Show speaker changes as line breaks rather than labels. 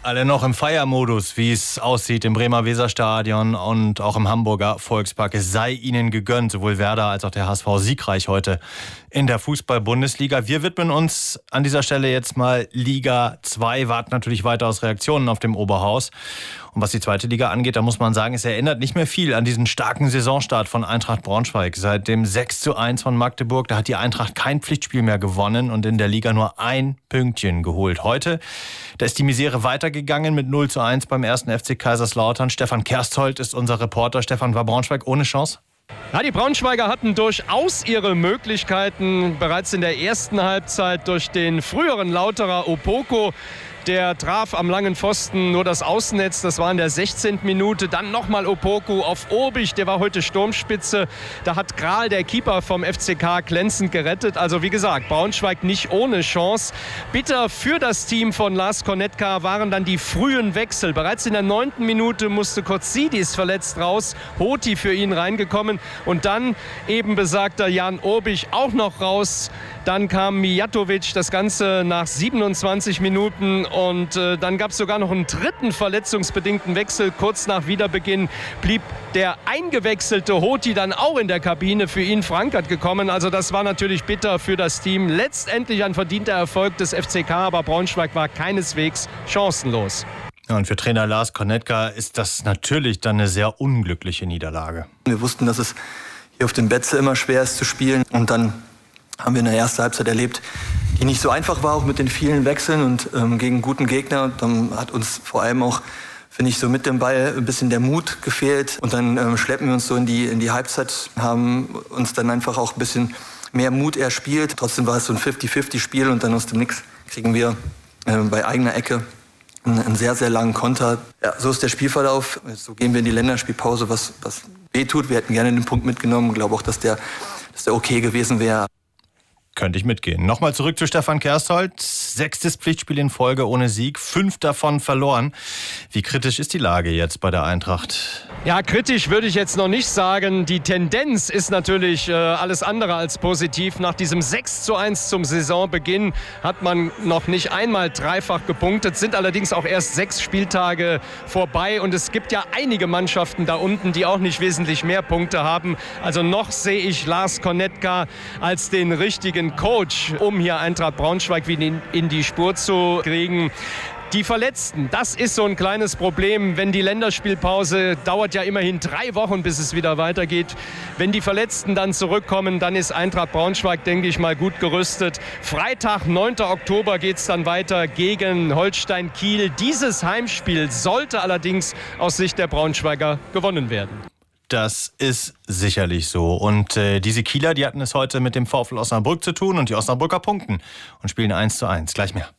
Alle noch im Feiermodus, wie es aussieht im Bremer Weserstadion und auch im Hamburger Volkspark. Es sei ihnen gegönnt, sowohl Werder als auch der HSV siegreich heute in der Fußball-Bundesliga. Wir widmen uns an dieser Stelle jetzt mal Liga 2, warten natürlich weiter aus Reaktionen auf dem Oberhaus. Und was die zweite Liga angeht, da muss man sagen, es erinnert nicht mehr viel an diesen starken Saisonstart von Eintracht Braunschweig. Seit dem 6:1 von Magdeburg, da hat die Eintracht kein Pflichtspiel mehr gewonnen und in der Liga nur ein Pünktchen geholt. Heute, da ist die Misere weitergegangen mit 0:1 beim 1. FC Kaiserslautern. Stefan Kersthold ist unser Reporter. Stefan, war Braunschweig ohne Chance?
Ja, die Braunschweiger hatten durchaus ihre Möglichkeiten. Bereits in der ersten Halbzeit durch den früheren Lauterer Opoko. Der traf am langen Pfosten nur das Außennetz, das war in der 16. Minute. Dann nochmal Opoko auf Obig, der war heute Sturmspitze. Da hat Kral, der Keeper vom FCK, glänzend gerettet. Also wie gesagt, Braunschweig nicht ohne Chance. Bitter für das Team von Lars Konetka waren dann die frühen Wechsel. Bereits in der 9. Minute musste Kotsidis verletzt raus, Hoti für ihn reingekommen. Und dann eben besagter Jan Obig auch noch raus. Dann kam Mijatovic, das Ganze nach 27 Minuten. Und dann gab es sogar noch einen dritten verletzungsbedingten Wechsel. Kurz nach Wiederbeginn blieb der eingewechselte Hoti dann auch in der Kabine. Für ihn verankert gekommen. Also das war natürlich bitter für das Team. Letztendlich ein verdienter Erfolg des FCK, aber Braunschweig war keineswegs chancenlos.
Ja, und für Trainer Lars Konetka ist das natürlich dann eine sehr unglückliche Niederlage.
Wir wussten, dass es hier auf dem Betze immer schwer ist zu spielen. Und dann haben wir in der ersten Halbzeit erlebt, die nicht so einfach war, auch mit den vielen Wechseln und gegen einen guten Gegner. Und dann hat uns vor allem auch, finde ich, so mit dem Ball ein bisschen der Mut gefehlt. Und dann schleppen wir uns so in die Halbzeit, haben uns dann einfach auch ein bisschen mehr Mut erspielt. Trotzdem war es so ein 50-50-Spiel und dann aus dem Nix kriegen wir bei eigener Ecke einen sehr, sehr langen Konter. Ja, so ist der Spielverlauf. So gehen wir in die Länderspielpause, was wehtut. Wir hätten gerne den Punkt mitgenommen. Ich glaube auch, dass der okay gewesen wäre.
Könnte ich mitgehen. Nochmal zurück zu Stefan Kersthold. 6. Pflichtspiel in Folge ohne Sieg, 5 davon verloren. Wie kritisch ist die Lage jetzt bei der Eintracht?
Ja, kritisch würde ich jetzt noch nicht sagen. Die Tendenz ist natürlich alles andere als positiv. Nach diesem 6:1 zum Saisonbeginn hat man noch nicht einmal dreifach gepunktet, sind allerdings auch erst 6 Spieltage vorbei. Und es gibt ja einige Mannschaften da unten, die auch nicht wesentlich mehr Punkte haben. Also noch sehe ich Lars Konetka als den richtigen Coach, um hier Eintracht Braunschweig wieder in die Spur zu kriegen. Die Verletzten, das ist so ein kleines Problem. Wenn die Länderspielpause dauert ja immerhin 3 Wochen, bis es wieder weitergeht. Wenn die Verletzten dann zurückkommen, dann ist Eintracht Braunschweig, denke ich mal, gut gerüstet. Freitag, 9. Oktober geht es dann weiter gegen Holstein Kiel. Dieses Heimspiel sollte allerdings aus Sicht der Braunschweiger gewonnen werden.
Das ist sicherlich so. Und diese Kieler, die hatten es heute mit dem VfL Osnabrück zu tun und die Osnabrücker punkten und spielen 1:1. Gleich mehr.